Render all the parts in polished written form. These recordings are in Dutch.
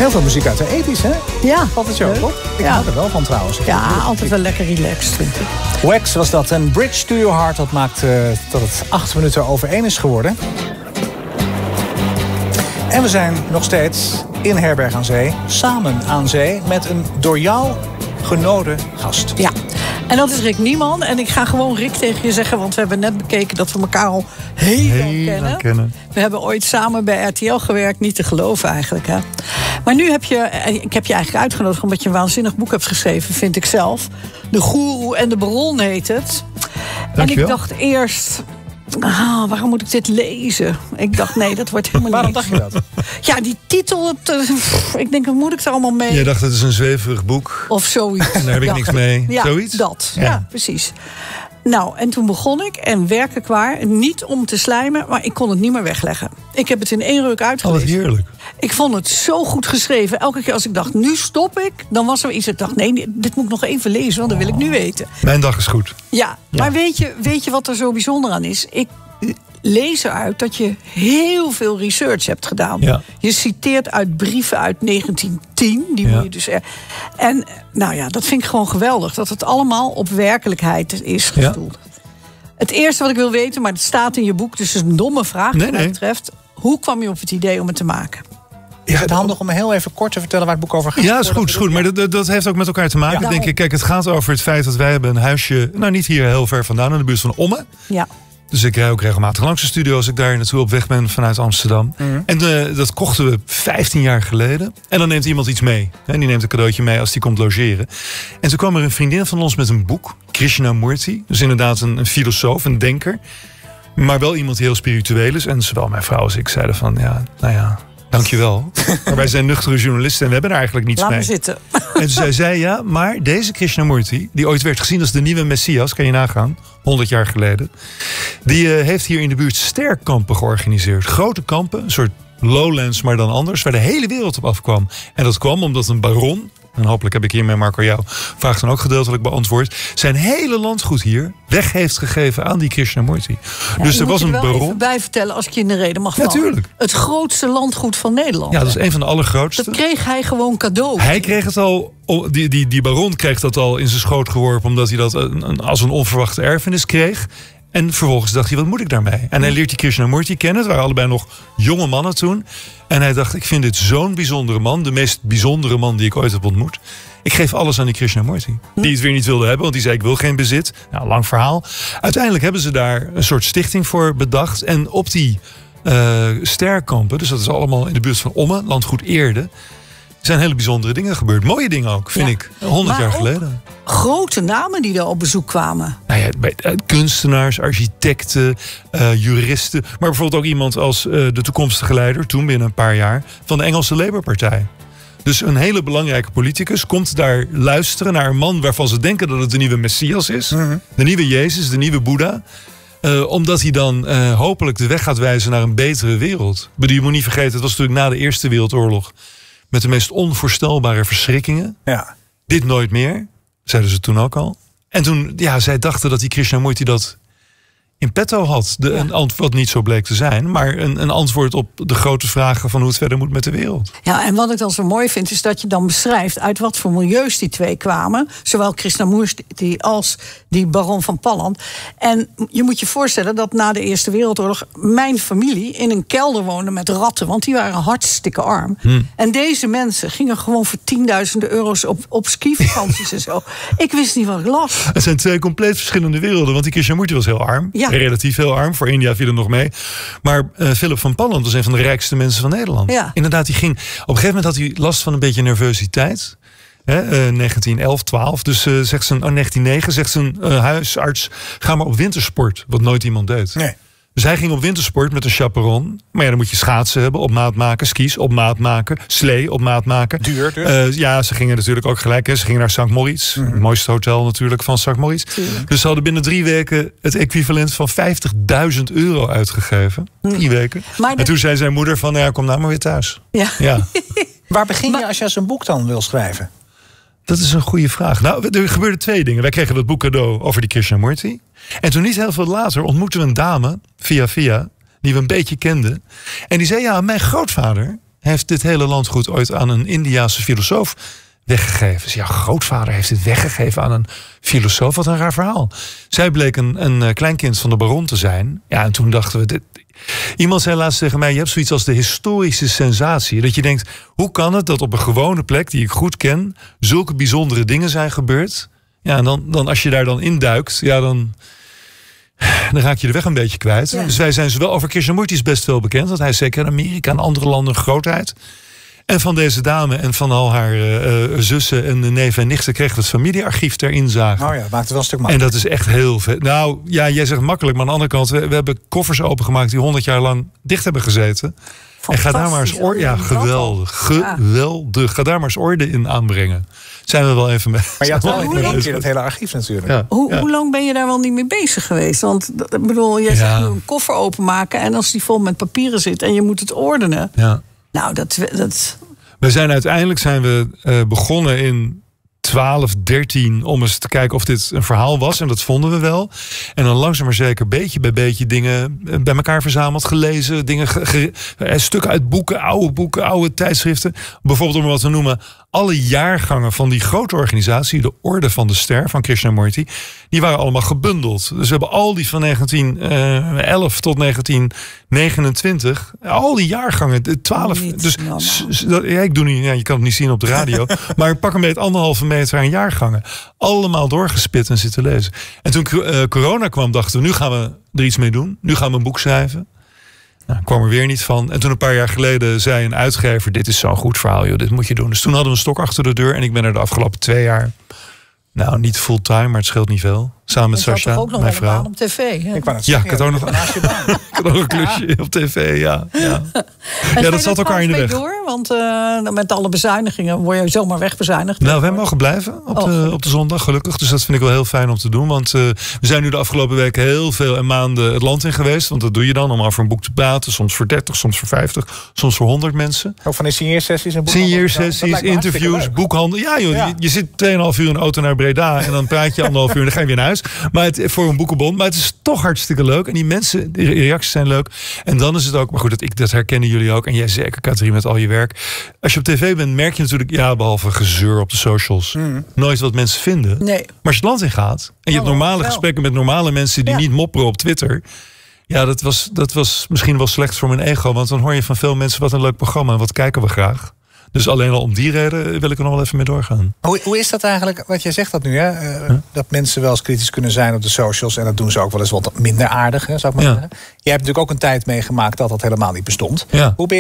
Heel veel muziek uit de 80's, hè? Ja. Valt het je ook op? Ik hou er wel van trouwens. Ja, altijd wel lekker relaxed, vind ik. Wax was dat. En Bridge to Your Heart, dat maakt dat het 8 minuten over 1 is geworden. En we zijn nog steeds in Herberg aan Zee. Samen aan zee met een door jou genoden gast. Ja, en dat is Rick Nieman. En ik ga gewoon Rick tegen je zeggen, want we hebben net bekeken dat we elkaar al heel lang kennen. We hebben ooit samen bij RTL gewerkt, niet te geloven eigenlijk. Hè? Maar nu ik heb je eigenlijk uitgenodigd omdat je een waanzinnig boek hebt geschreven, vind ik zelf. De Goeroe en de Baron heet het. Dankjewel. En ik dacht eerst, waarom moet ik dit lezen? Ik dacht, nee, dat wordt helemaal Waarom niks. dacht je dat? Ja, die titel, ik denk, wat moet ik er allemaal mee? Je dacht, het is een zweverig boek. Of zoiets. En daar heb ik niks mee. Ja, Zoiets? dat. Ja, precies. Nou, en toen begon ik en werkelijk waar, niet om te slijmen, maar ik kon het niet meer wegleggen. Ik heb het in 1 ruk uitgelezen. Oh, wat heerlijk. Ik vond het zo goed geschreven. Elke keer als ik dacht, nu stop ik, dan was er iets. Ik dacht, nee, dit moet ik nog even lezen, want dat wil ik nu weten. Mijn dag is goed. Ja, maar weet je wat er zo bijzonder aan is? Ik lees eruit dat je heel veel research hebt gedaan. Ja. Je citeert uit brieven uit 1910. Die moet je dus en nou ja, dat vind ik gewoon geweldig. Dat het allemaal op werkelijkheid is gestoeld. Ja. Het eerste wat ik wil weten, maar het staat in je boek, dus het is een domme vraag wat mij betreft. Hoe kwam je op het idee om het te maken? Is het handig om heel even kort te vertellen waar het boek over gaat? Ja, is goed. Maar dat heeft ook met elkaar te maken, denk ik. Kijk, het gaat over het feit dat wij hebben een huisje, nou niet hier heel ver vandaan, in de buurt van Ommen. Ja. Dus ik rij ook regelmatig langs de studio als ik daar naartoe op weg ben vanuit Amsterdam. Mm-hmm. En dat kochten we 15 jaar geleden. En dan neemt iemand iets mee. En die neemt een cadeautje mee als die komt logeren. En toen kwam er een vriendin van ons met een boek. Krishnamurti. Dus inderdaad een filosoof, een denker. Maar wel iemand die heel spiritueel is. En zowel mijn vrouw als ik zeiden van, dankjewel. Maar wij zijn nuchtere journalisten en we hebben er eigenlijk niets mee. Laat me zitten. En zij zei, maar deze Krishnamurti, die ooit werd gezien als de nieuwe Messias, kan je nagaan, 100 jaar geleden. Die heeft hier in de buurt sterkampen georganiseerd. Grote kampen, een soort lowlands, maar dan anders, waar de hele wereld op afkwam. En dat kwam omdat een baron, en hopelijk heb ik hiermee Marco jouw vraag dan ook gedeeltelijk beantwoord, zijn hele landgoed hier weg heeft gegeven aan die Krishnamurti. Ja, dus er was een baron. Ik moet even bij vertellen als ik je in de reden mag vallen. Natuurlijk. Het grootste landgoed van Nederland. Ja, dat is een van de allergrootste. Dat kreeg hij gewoon cadeau. Hij kreeg het al, die baron kreeg dat al in zijn schoot geworpen, omdat hij dat als een onverwachte erfenis kreeg. En vervolgens dacht hij, wat moet ik daarmee? En hij leert die Krishnamurti kennen. Het waren allebei nog jonge mannen toen. En hij dacht, ik vind dit zo'n bijzondere man. De meest bijzondere man die ik ooit heb ontmoet. Ik geef alles aan die Krishnamurti. Die het weer niet wilde hebben, want die zei, ik wil geen bezit. Nou, lang verhaal. Uiteindelijk hebben ze daar een soort stichting voor bedacht. En op die sterkampen, dus dat is allemaal in de buurt van Ommen, landgoed Eerde, zijn hele bijzondere dingen gebeurd. Mooie dingen ook, vind ik. 100 jaar geleden. Grote namen die daar op bezoek kwamen. Nou ja, kunstenaars, architecten, juristen. Maar bijvoorbeeld ook iemand als de toekomstige leider, toen binnen een paar jaar, van de Engelse Labour-partij. Dus een hele belangrijke politicus komt daar luisteren naar een man waarvan ze denken dat het de nieuwe Messias is. Mm-hmm. De nieuwe Jezus, de nieuwe Boeddha. Omdat hij dan hopelijk de weg gaat wijzen naar een betere wereld. Je moet niet vergeten, het was natuurlijk na de Eerste Wereldoorlog met de meest onvoorstelbare verschrikkingen. Ja. Dit nooit meer, zeiden ze toen ook al. En toen, zij dachten dat die Krishnamurti dat in petto had. Een antwoord wat niet zo bleek te zijn. Maar een antwoord op de grote vragen van hoe het verder moet met de wereld. Ja, en wat ik dan zo mooi vind is dat je dan beschrijft uit wat voor milieus die twee kwamen. Zowel Krishnamurti als die baron van Palland. En je moet je voorstellen dat na de Eerste Wereldoorlog mijn familie in een kelder woonde met ratten. Want die waren hartstikke arm. En deze mensen gingen gewoon voor 10.000 euro's op skivakanties en zo. Ik wist niet wat ik las. Het zijn twee compleet verschillende werelden. Want die Krishnamurti was heel arm. Ja. Relatief heel arm. Voor India viel er nog mee. Maar Philip van Palland was een van de rijkste mensen van Nederland. Ja. Inderdaad, die ging. Op een gegeven moment had hij last van een beetje nervositeit. 1911, 12. Dus zegt zijn 1909 zegt zijn huisarts: ga maar op wintersport. Wat nooit iemand deed. Nee. Dus hij ging op wintersport met een chaperon. Maar dan moet je schaatsen hebben, op maat maken. Skis op maat maken. Slee op maat maken. Duur dus. Ze gingen natuurlijk ook gelijk. Ze gingen naar St. Moritz. Het mooiste hotel natuurlijk van St. Moritz. Dus ze hadden binnen 3 weken het equivalent van 50.000 euro uitgegeven. 3 weken. En toen zei zijn moeder van, kom nou maar weer thuis. Ja. Waar begin je als je een boek dan wil schrijven? Dat is een goede vraag. Nou, er gebeurden 2 dingen. Wij kregen dat boek cadeau over die Krishnamurti. En toen niet heel veel later ontmoetten we een dame, via, die we een beetje kenden. En die zei, mijn grootvader, heeft dit hele landgoed ooit aan een Indiase filosoof weggegeven. Dus ja, grootvader heeft dit weggegeven aan een filosoof. Wat een raar verhaal. Zij bleek een kleinkind van de baron te zijn. Ja, en toen dachten we... Iemand zei laatst tegen mij, je hebt zoiets als de historische sensatie. Dat je denkt, hoe kan het dat op een gewone plek die ik goed ken zulke bijzondere dingen zijn gebeurd? Ja, en dan als je daar dan induikt, ja, dan raak je de weg een beetje kwijt. Ja. Dus wij zijn zowel over Krishnamurti is best wel bekend, want hij is zeker in Amerika en andere landen een grootheid. En van deze dame en van al haar zussen en de neven en nichten kregen we het familiearchief ter inzage. Nou ja, dat maakt het wel een stuk makkelijker. makkelijker. En dat is echt heel vet. Nou ja, jij zegt makkelijk, maar aan de andere kant, we hebben koffers opengemaakt die 100 jaar lang dicht hebben gezeten. En ga daar maar eens geweldig. Ga daar maar eens orde in aanbrengen. Zijn we wel even mee. Maar je had wel in één keer dat hele archief natuurlijk. Ja. Hoe lang ben je daar wel niet mee bezig geweest? Want ik bedoel, je zegt nu een koffer openmaken en als die vol met papieren zit en je moet het ordenen. Ja. Nou, dat... Uiteindelijk zijn we begonnen in 12, 13 om eens te kijken of dit een verhaal was. En dat vonden we wel. En dan langzaam maar zeker beetje bij beetje dingen bij elkaar verzameld, gelezen. Stukken uit boeken, oude tijdschriften. Bijvoorbeeld om wat te noemen, alle jaargangen van die grote organisatie, de Orde van de Ster van Krishnamurti, die waren allemaal gebundeld. Dus we hebben al die van 1911 tot 1929, al die jaargangen, de 12. Dus ik doe niet, je kan het niet zien op de radio, maar ik pak een beetje 1,5 meter aan jaargangen. Allemaal doorgespit en zitten lezen. En toen corona kwam, dachten we, nu gaan we er iets mee doen. Nu gaan we een boek schrijven. Nou, kwam er weer niet van. En toen een paar jaar geleden zei een uitgever, dit is zo'n goed verhaal, joh, dit moet je doen. Dus toen hadden we een stok achter de deur en ik ben er de afgelopen 2 jaar, nou niet fulltime, maar het scheelt niet veel. Samen met Sascha, mijn vrouw. Op tv. Hè? Ik had ook nog een klusje op tv, ja. Ja, dat zat elkaar in de weg. Door, want met alle bezuinigingen word je zomaar wegbezuinigd. Nou, wij mogen blijven op de zondag, gelukkig. Dus dat vind ik wel heel fijn om te doen. Want we zijn nu de afgelopen weken heel veel en maanden het land in geweest. Want dat doe je dan om over een boek te praten. Soms voor 30, soms voor 50, soms voor 100 mensen. Ook van de signeersessies en signeersessies, interviews, boekhandel. Ja joh, ja. Je zit 2,5 uur in de auto naar Breda en dan praat je 1,5 uur en dan ga je weer naar huis. Maar voor een boekenbond. Maar het is toch hartstikke leuk. En die mensen, de reacties zijn leuk. En dan is het ook, maar goed, dat herkennen jullie ook. En jij zeker, Katrien, met al je werk. Als je op tv bent, merk je natuurlijk, ja, behalve gezeur op de socials, nooit wat mensen vinden. Nee. Maar als je het land in gaat en je hebt normale gesprekken met normale mensen die niet mopperen op Twitter. Ja, dat was misschien wel slecht voor mijn ego. Want dan hoor je van veel mensen, wat een leuk programma en wat kijken we graag. Dus alleen al om die reden wil ik er nog wel even mee doorgaan. Hoe is dat eigenlijk, wat jij zegt dat nu, hè? Dat mensen wel eens kritisch kunnen zijn op de socials. En dat doen ze ook wel eens wat minder aardig, hè, zou ik maar zeggen. Jij hebt natuurlijk ook een tijd meegemaakt dat dat helemaal niet bestond. Ja. Hoe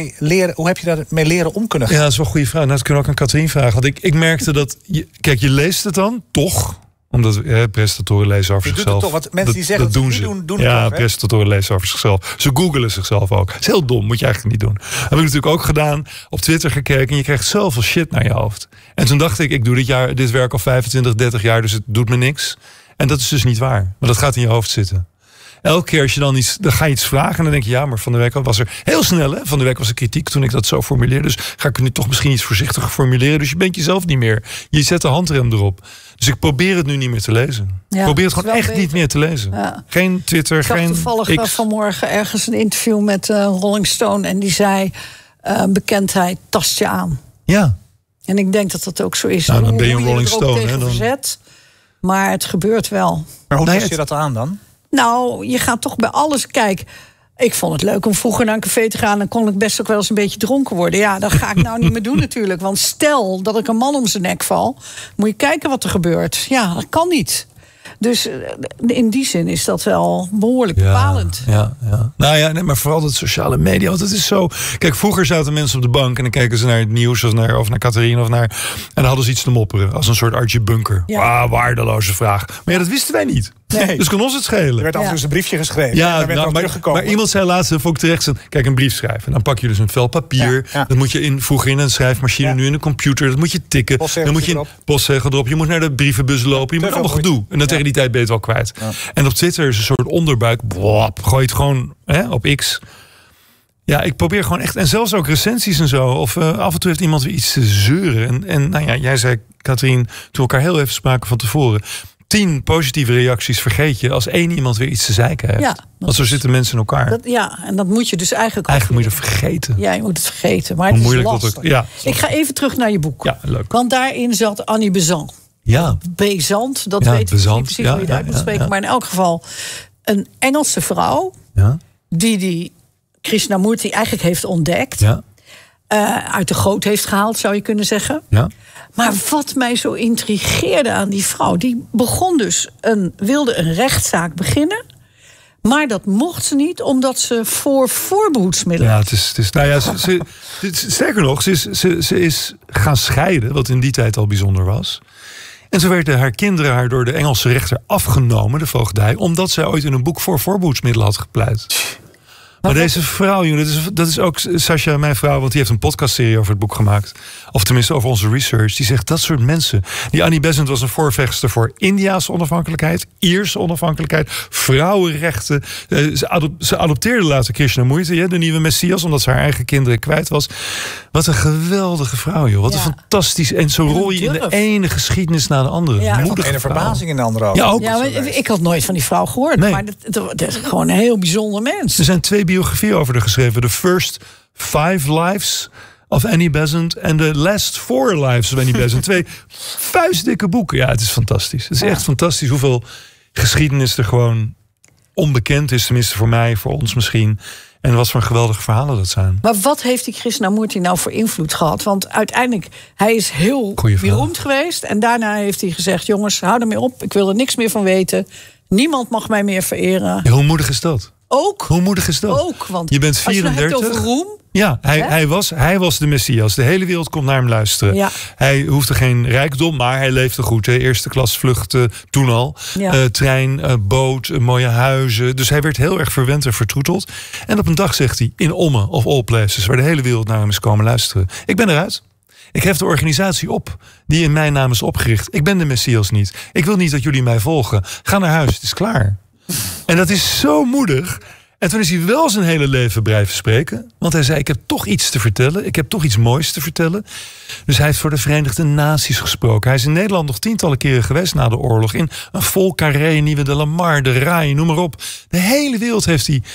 heb je daarmee leren om kunnen gaan? Ja, dat is wel een goede vraag. Nou, dat kun je ook aan Katrien vragen. Want ik merkte dat, je leest het dan, toch? Omdat presentatoren lezen over zichzelf. Toch, want mensen die zeggen dat doen ze. Doen ja, toch, presentatoren lezen over zichzelf. Ze googelen zichzelf ook. Dat is heel dom, moet je eigenlijk niet doen. Dat heb ik natuurlijk ook gedaan. Op Twitter gekeken en je krijgt zoveel shit naar je hoofd. En toen dacht ik doe dit werk al 25, 30 jaar, dus het doet me niks. En dat is dus niet waar. Maar dat gaat in je hoofd zitten. Elke keer als je dan ga je iets vragen en dan denk je, ja, maar van de week was er heel snel, hè? Van de week was er kritiek toen ik dat zo formuleerde. Dus ga ik het nu toch misschien iets voorzichtiger formuleren. Dus je bent jezelf niet meer. Je zet de handrem erop. Dus ik probeer het nu niet meer te lezen. Ja, ik probeer het gewoon echt niet meer te lezen. Ja. Geen Twitter, geen X. Toevallig vanmorgen ergens een interview met Rolling Stone en die zei, bekendheid tast je aan. Ja. En ik denk dat dat ook zo is. Nou, dan ben je een Rolling Stone. Hè, verzet, maar het gebeurt wel. Maar hoe tast je dat aan dan? Nou, je gaat toch bij alles... Kijk, ik vond het leuk om vroeger naar een café te gaan. Dan kon ik best ook wel eens een beetje dronken worden. Ja, dat ga ik nou niet meer doen natuurlijk. Want stel dat ik een man om zijn nek val, moet je kijken wat er gebeurt. Ja, dat kan niet. Dus in die zin is dat wel behoorlijk bepalend. Ja. Nou ja, nee, maar vooral dat sociale media. Want het is zo... Kijk, vroeger zaten mensen op de bank en dan keken ze naar het nieuws of naar Katrien en dan hadden ze iets te mopperen. Als een soort Archie Bunker. Ja. Waardeloze vraag. Maar ja, dat wisten wij niet. Nee. Dus kon ons het schelen. Er werd af en toe een briefje geschreven. Ja, maar iemand zei laatst, vond ik terecht, kijk, een brief schrijven. Dan pak je dus een vel papier. Ja. Dat moet je invoegen in een schrijfmachine, nu in een computer. Dat moet je tikken. Dan moet je een postzegel erop. Je moet naar de brievenbus lopen. Je moet allemaal gedoe. En dan tegen die tijd ben je het wel kwijt. Ja. En op Twitter is een soort onderbuik. Gooi het gewoon op X. Ja, ik probeer gewoon echt... En zelfs ook recensies en zo. Of af en toe heeft iemand weer iets te zeuren. En nou ja, jij zei, Katrien, toen we elkaar heel even spraken van tevoren, 10 positieve reacties vergeet je als 1 iemand weer iets te zeiken heeft. Ja, want zo zitten mensen in elkaar. En dat moet je dus eigenlijk moet je het vergeten. Ja, je moet het vergeten. Maar het is lastig. Ik ga even terug naar je boek. Ja, leuk. Want daarin zat Annie Besant. Ja. Besant, dat weet ik niet precies hoe je dat uit moet spreken. Maar in elk geval een Engelse vrouw... die Krishnamurti eigenlijk heeft ontdekt. Ja. Uit de goot heeft gehaald, zou je kunnen zeggen. Ja. Maar wat mij zo intrigeerde aan die vrouw... die wilde een rechtszaak beginnen... maar dat mocht ze niet, omdat ze voor voorbehoedsmiddelen... Ja, het is nou ja, sterker nog, ze is gaan scheiden... wat in die tijd al bijzonder was... En zo werden haar kinderen haar door de Engelse rechter afgenomen, de voogdij... omdat zij ooit in een boek voor voorbehoedsmiddelen had gepleit. Maar deze vrouw, jongen, dat is ook Sascha, mijn vrouw... want die heeft een podcastserie over het boek gemaakt. Of tenminste over onze research. Die zegt, dat soort mensen... Die Annie Besant was een voorvechter voor Indiaanse onafhankelijkheid... Ierse onafhankelijkheid, vrouwenrechten. Ze adopteerde later Krishnamurti, de nieuwe Messias... omdat ze haar eigen kinderen kwijt was. Wat een geweldige vrouw, joh. Wat een fantastisch... En zo rol je in de ene geschiedenis na de andere. Ja, en een verbazing in de andere ook. Ja, ook. Ja, ik had nooit van die vrouw gehoord. Nee. Maar dat is gewoon een heel bijzonder mens. Er zijn 2 biografieën over haar geschreven. The First 5 Lives of Annie Besant en The Last 4 Lives of Annie Besant. 2 vuistdikke boeken. Ja, het is fantastisch. Het is echt fantastisch hoeveel geschiedenis er gewoon onbekend is. Tenminste voor mij, voor ons misschien. En wat voor geweldige verhalen dat zijn. Maar wat heeft die Krishnamurti nou voor invloed gehad? Want uiteindelijk, hij is heel beroemd geweest. En daarna heeft hij gezegd, jongens, hou ermee op. Ik wil er niks meer van weten. Niemand mag mij meer vereren. Ja, hoe moedig is dat? Ook. Hoe moedig is dat? Ook, want je bent 34. Als je het over roem... Ja, hij was de Messias. De hele wereld komt naar hem luisteren. Ja. Hij hoefde geen rijkdom, maar hij leefde goed. Eerste klas vluchten toen al. Ja. Trein, boot, mooie huizen. Dus hij werd heel erg verwend en vertroeteld. En op een dag zegt hij, in Ommen of all places... waar de hele wereld naar hem is komen luisteren. Ik ben eruit. Ik hef de organisatie op die in mijn naam is opgericht. Ik ben de Messias niet. Ik wil niet dat jullie mij volgen. Ga naar huis, het is klaar. En dat is zo moedig. En toen is hij wel zijn hele leven blijven spreken. Want hij zei, ik heb toch iets te vertellen. Ik heb toch iets moois te vertellen. Dus hij heeft voor de Verenigde Naties gesproken. Hij is in Nederland nog tientallen keren geweest na de oorlog. In een vol Carré, Nieuwe de Lamar, de Rai, noem maar op. De hele wereld heeft hij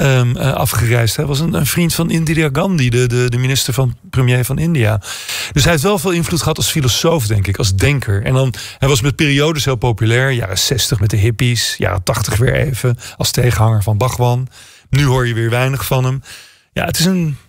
afgereisd. Hij was een vriend van Indira Gandhi, de premier van India. Dus hij heeft wel veel invloed gehad als filosoof, denk ik, als denker. En dan, hij was met periodes heel populair. Jaren 60 met de hippies, jaren 80 weer even als tegenhanger van Bhagwan. Nu hoor je weer weinig van hem. Ja, het is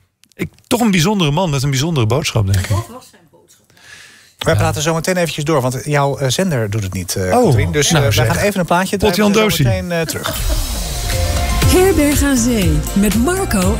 toch een bijzondere man met een bijzondere boodschap, denk ik. Wat was zijn boodschap? Wij praten zo meteen eventjes door, want jouw zender doet het niet, Katrien. Dus wij gaan even een plaatje draaien. Potjan Doosje. Meteen terug. Herberg aan Zee met Marco